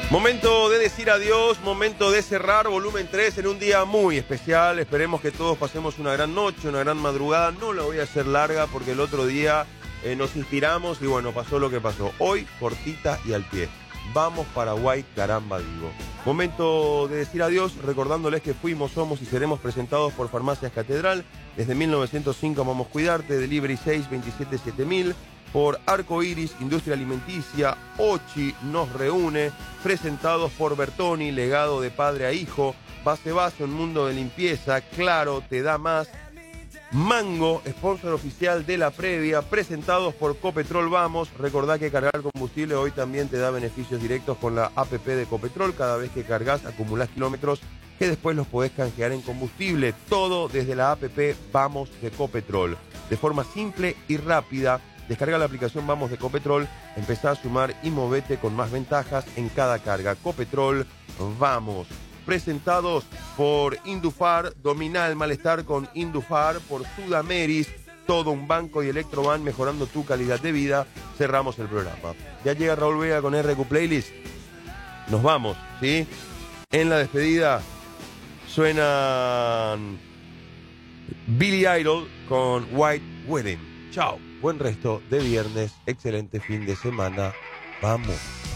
Momento de decir adiós, momento de cerrar volumen 3 en un día muy especial. Esperemos que todos pasemos una gran noche, una gran madrugada. No la voy a hacer larga porque el otro día nos inspiramos y bueno, pasó lo que pasó. Hoy, cortita y al pie. Vamos Paraguay, caramba digo. Momento de decir adiós, recordándoles que fuimos, somos y seremos presentados por Farmacias Catedral. Desde 1905 Vamos Cuidarte, Delivery 627-7000. Por Arco Iris, Industria Alimenticia, Ochi nos reúne, presentados por Bertoni, legado de padre a hijo, Base Base, un mundo de limpieza, Claro, te da más, Mango, sponsor oficial de la previa, presentados por Copetrol Vamos. Recordá que cargar combustible hoy también te da beneficios directos con la APP de Copetrol. Cada vez que cargas acumulás kilómetros que después los podés canjear en combustible. Todo desde la APP Vamos de Copetrol. De forma simple y rápida. Descarga la aplicación Vamos de Copetrol, empezá a sumar y movete con más ventajas en cada carga. Copetrol, vamos. Presentados por Indufar, domina el malestar con Indufar, por Sudameris, todo un banco y Electroban mejorando tu calidad de vida. Cerramos el programa. Ya llega Raúl Vega con RQ Playlist. Nos vamos, ¿sí? En la despedida suenan Billy Idol con White Wedding. Chao. Buen resto de viernes, excelente fin de semana. Vamos.